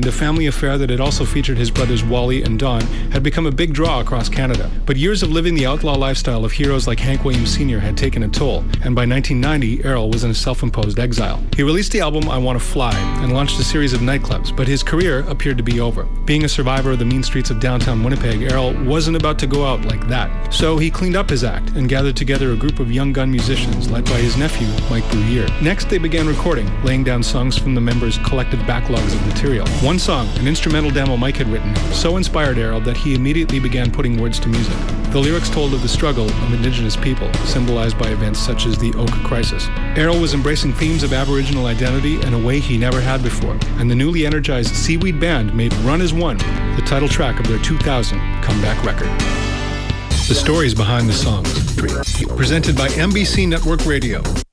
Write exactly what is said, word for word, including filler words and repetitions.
a family affair that had also featured his brothers Wally and Don had become a big draw across Canada. But years of living the outlaw lifestyle of heroes like Hank Williams Senior had taken a toll, and by nineteen ninety, Errol was in a self-imposed exile. He released the album I Wanna Fly and launched a series of nightclubs, but his career appeared to be over. Being a survivor of the mean streets of downtown Winnipeg, Errol wasn't about to go out like that. So he cleaned up his act and gathered together a group of young gun musicians led by his nephew, Mike Bruyere. Next, they began recording, laying down songs from the members' collective backlogs of material. One song, an instrumental demo Mike had written, so inspired Errol that he immediately began putting words to music. The lyrics told of the struggle of Indigenous people, symbolized by events such as the Oka Crisis. Errol was embracing themes of Aboriginal identity in a way he never had before, and the newly energized Seaweed Band made Run As One the title track of their two thousand comeback record. The stories behind the songs. Presented by M B C Network Radio.